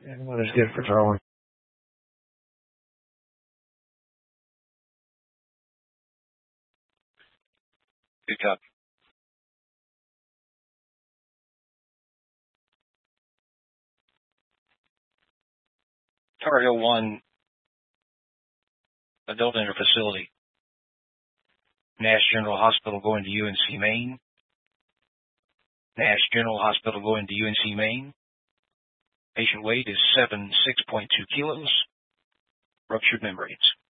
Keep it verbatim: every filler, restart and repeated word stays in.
And what is good for Darwin? Good job. Tar Heel one, adult in facility. Nash General Hospital going to U N C Maine. Nash General Hospital going to U N C Maine. Patient weight is seven six point two kilos. Ruptured membranes.